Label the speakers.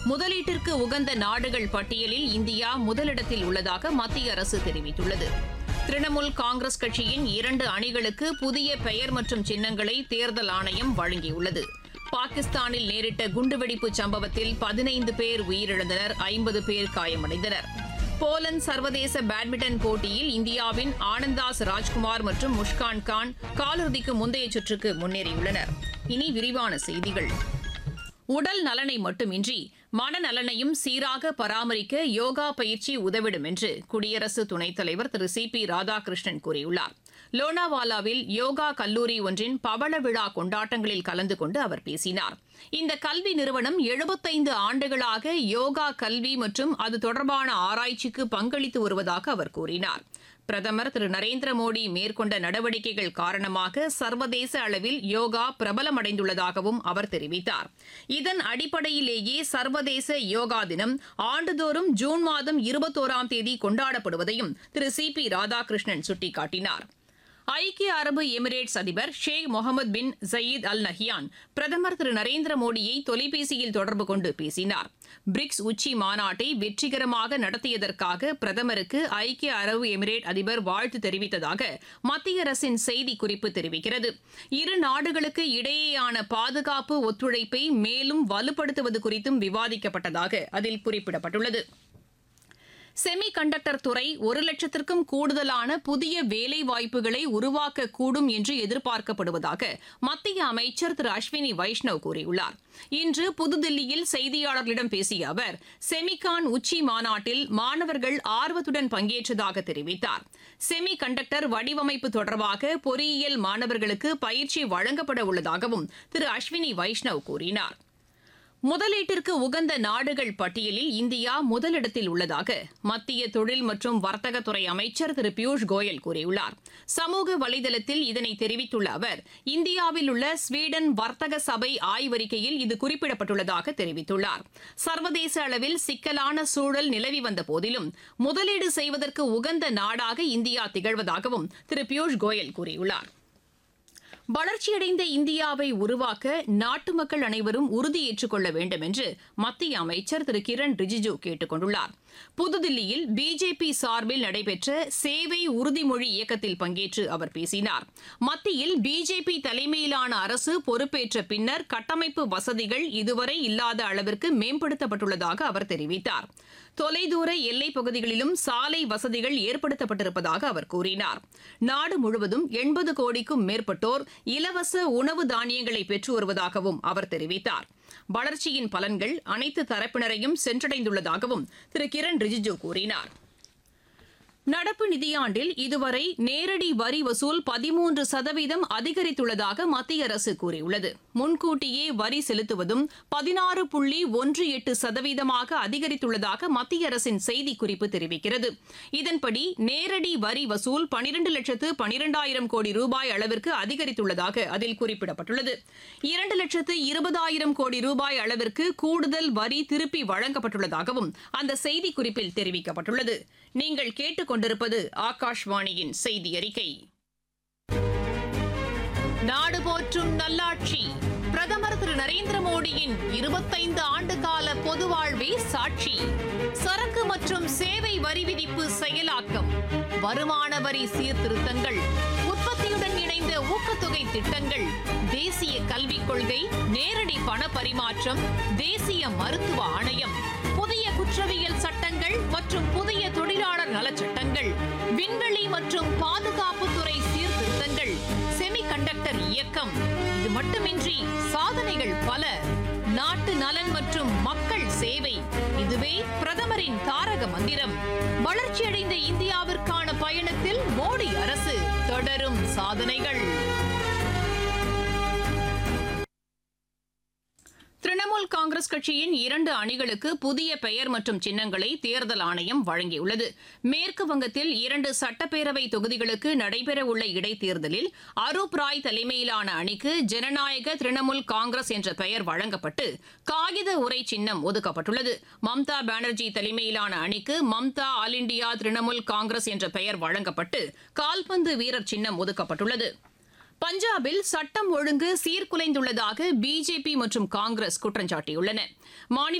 Speaker 1: முதலீட்டிற்கு உகந்த நாடுகள் பட்டியலில் இந்தியா முதலிடத்தில் உள்ளதாக மத்திய அரசு தெரிவித்துள்ளது. திரிணாமுல் காங்கிரஸ் கட்சியின் 2 அணிகளுக்கு புதிய பெயர் மற்றும் சின்னங்களை தேர்தல் ஆணையம் வழங்கியுள்ளது. பாகிஸ்தானில் நேரிட்ட குண்டுவெடிப்பு சம்பவத்தில் 15 பேர் உயிரிழந்தனர், 50 பேர் காயமடைந்தனர். போலந்து சர்வதேச பேட்மிண்டன் போட்டியில் இந்தியாவின் ஆனந்தாஸ் ராஜ்குமார் மற்றும் முஷ்கான் கான் காலிறுதிக்கு முந்தைய சுற்றுக்கு முன்னேறியுள்ளனர். இனி விரிவான செய்திகள். உடல் நலனை மட்டுமின்றி மனநலனையும் சீராக பராமரிக்க யோகா பயிற்சி உதவிடும் என்று குடியரசு துணைத் தலைவர் திரு சி.பி. ராதாகிருஷ்ணன் கூறியுள்ளார். லோனாவாலாவில் யோகா கல்லூரி ஒன்றின் பவள விழா கொண்டாட்டங்களில் கலந்து கொண்டு அவர் பேசினார். இந்த கல்வி நிறுவனம் 75 ஆண்டுகளாக யோகா கல்வி மற்றும் அது தொடர்பான ஆராய்ச்சிக்கு பங்களித்து வருவதாக அவர் கூறினார். பிரதமர் திரு நரேந்திர மோடி மேற்கொண்ட நடவடிக்கைகள் காரணமாக சர்வதேச அளவில் யோகா பிரபலமடைந்துள்ளதாகவும் அவர் தெரிவித்தார். இதன் அடிப்படையிலேயே சர்வதேச யோகா தினம் ஆண்டுதோறும் ஜூன் மாதம் 21ஆம் தேதி கொண்டாடப்படுவதையும் திரு சி.பி. ராதாகிருஷ்ணன் சுட்டிக்காட்டினார். ஐக்கிய அரபு எமிரேட்ஸ் அதிபர் ஷேக் முகமது பின் ஜயீத் அல் நஹ்யான் பிரதமர் திரு நரேந்திர மோடியை தொலைபேசியில் தொடர்பு கொண்டு பேசினார். பிரிக்ஸ் உச்சி மாநாட்டை வெற்றிகரமாக நடத்தியதற்காக பிரதமருக்கு ஐக்கிய அரபு எமிரேட் அதிபர் வாழ்த்து தெரிவித்ததாக மத்திய அரசின் செய்திக்குறிப்பு தெரிவிக்கிறது. இரு நாடுகளுக்கு இடையேயான பாதுகாப்பு ஒத்துழைப்பை மேலும் வலுப்படுத்துவது குறித்தும் விவாதிக்கப்பட்டதாக அதில் குறிப்பிடப்பட்டுள்ளது. செமி கண்டக்டர் துறை 1 லட்சத்திற்கும் கூடுதலான புதிய வேலைவாய்ப்புகளை உருவாக்கக்கூடும் என்று எதிர்பார்க்கப்படுவதாக மத்திய அமைச்சர் திரு அஸ்வினி வைஷ்ணவ் கூறியுள்ளார். இன்று புதுதில்லியில் செய்தியாளர்களிடம் பேசிய அவர் செமிகான் உச்சி மாநாட்டில் மாணவர்கள் ஆர்வத்துடன் பங்கேற்றதாக தெரிவித்தார். செமி கண்டக்டர் வடிவமைப்பு தொடர்பாக பொறியியல் மாணவர்களுக்கு பயிற்சி வழங்கப்பட உள்ளதாகவும் திரு அஸ்வினி வைஷ்ணவ் கூறினார். முதலீட்டிற்கு உகந்த நாடுகள் பட்டியலில் இந்தியா முதலிடத்தில் உள்ளதாக மத்திய தொழில் மற்றும் வர்த்தகத்துறை அமைச்சர் திரு பியூஷ் கோயல் கூறியுள்ளார். சமூக வலைதளத்தில் இதனை தெரிவித்துள்ள அவர் இந்தியாவில் உள்ள ஸ்வீடன் வர்த்தக சபை ஆய்வறிக்கையில் இது குறிப்பிடப்பட்டுள்ளதாக தெரிவித்துள்ளார். சர்வதேச அளவில் சிக்கலான சூழல் நிலவி வந்த போதிலும் முதலீடு செய்வதற்கு உகந்த நாடாக இந்தியா திகழ்வதாகவும் திரு பியூஷ் கோயல் கூறியுள்ளார். வளர்ச்சியடைந்த இந்தியாவை உருவாக்க நாட்டு மக்கள் அனைவரும் உறுதியேற்றுக் கொள்ள வேண்டும் என்று மத்திய அமைச்சர் திரு கிரண் ரிஜிஜு கேட்டுக் கொண்டுள்ளார். புதுதில்லியில் பிஜேபி சார்பில் நடைபெற்ற சேவை உறுதிமொழி இயக்கத்தில் பங்கேற்று அவர் பேசினார். மத்தியில் பிஜேபி தலைமையிலான அரசு பொறுப்பேற்ற பின்னர் கட்டமைப்பு வசதிகள் இதுவரை இல்லாத அளவிற்கு மேம்படுத்தப்பட்டுள்ளதாக அவர் தெரிவித்தார். தொலைதூர எல்லைப் பகுதிகளிலும் சாலை வசதிகள் ஏற்படுத்தப்பட்டிருப்பதாக அவர் கூறினார். நாடு முழுவதும் 80 கோடிக்கும் மேற்பட்டோர் இலவச உணவு தானியங்களை பெற்று வருவதாகவும் அவர் தெரிவித்தார். வளர்ச்சியின் பலன்கள் அனைத்து தரப்பினரையும் சென்றடைந்துள்ளதாகவும் திரு கிரண் ரிஜிஜு கூறினார். நடப்பு நிதியாண்டில் இதுவரை நேரடி வரி வசூல் 13% அதிகரித்துள்ளதாக மத்திய அரசு கூறியுள்ளது. முன்கூட்டியே வரி செலுத்துவதும் 16.18% அதிகரித்துள்ளதாக மத்திய அரசின் செய்திக்குறிப்பு தெரிவிக்கிறது. இதன்படி நேரடி வரி வசூல் 12,12,000 கோடி ரூபாய் அளவிற்கு அதிகரித்துள்ளதாக அதில் குறிப்பிடப்பட்டுள்ளது. 2,20,000 கோடி ரூபாய் அளவிற்கு கூடுதல் வரி திருப்பி வழங்கப்பட்டுள்ளதாகவும் அந்த செய்திக்குறிப்பில் தெரிவிக்கப்பட்டுள்ளது. நீங்கள் கொண்டிருப்பது ஆகாஷ்வாணியின் செய்தி அறிக்கை. நாடு போற்றும் நல்லாட்சி பிரதமர் திரு நரேந்திர மோடியின் 25 ஆண்டுகால பொது வாழ்வே சாட்சி. சரக்கு மற்றும் சேவை வரி விதிப்பு செயலாக்கம், வருமான வரி சீர்திருத்தங்கள், உற்பத்தியுடன் இணைந்த ஊக்கத்தொகை திட்டங்கள், தேசிய கல்விக் கொள்கை, நேரடி பண பரிமாற்றம், தேசிய மருத்துவ ஆணையம், புதிய குற்றவியல் சட்டங்கள் மற்றும் புதிய தொழிலாளர் நலச்சட்டங்கள், விண்வெளி மற்றும் பாதுகாப்புத்துறை சீர்திருத்தங்கள், செமி கண்டக்டர் இயக்கம். இது மட்டுமின்றி சாதனைகள் பல. நாட்டு நலன் மற்றும் மக்கள் சேவை, இதுவே பிரதமரின் தாரக மந்திரம். வளர்ச்சியடைந்த இந்தியாவிற்கான பயணத்தில் மோடி அரசு தொடரும் சாதனைகள். திரிணாமுல் காங்கிரஸ் கட்சியின் 2 அணிகளுக்கு புதிய பெயர் மற்றும் சின்னங்களை தேர்தல் ஆணையம் வழங்கியுள்ளது. மேற்கு வங்கத்தில் 2 சட்டப்பேரவை தொகுதிகளுக்கு நடைபெறவுள்ள இடைத்தேர்தலில் அரூப் ராய் தலைமையிலான அணிக்கு ஜனநாயக திரிணாமுல் காங்கிரஸ் என்ற பெயர் வழங்கப்பட்டு காகித உரை சின்னம் ஒதுக்கப்பட்டுள்ளது. மம்தா பானர்ஜி தலைமையிலான அணிக்கு மம்தா ஆல் இண்டியா திரிணாமுல் காங்கிரஸ் என்ற பெயர் வழங்கப்பட்டு கால்பந்து வீரர் சின்னம் ஒதுக்கப்பட்டுள்ளது. பஞ்சாபில் சட்டம் ஒழுங்கு சீர்குலைந்துள்ளதாக பிஜேபி மற்றும் காங்கிரஸ் குற்றம் சாட்டியுள்ளன. மாநில